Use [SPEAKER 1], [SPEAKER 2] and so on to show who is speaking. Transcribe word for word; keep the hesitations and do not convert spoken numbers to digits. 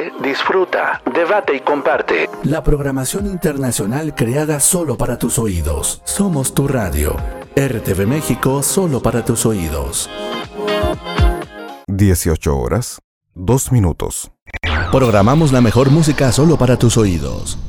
[SPEAKER 1] Aprende, disfruta, debate y comparte.
[SPEAKER 2] La programación internacional creada solo para tus oídos. Somos tu radio. R T V México, solo para tus oídos.
[SPEAKER 3] dieciocho horas, dos minutos.
[SPEAKER 2] Programamos la mejor música solo para tus oídos.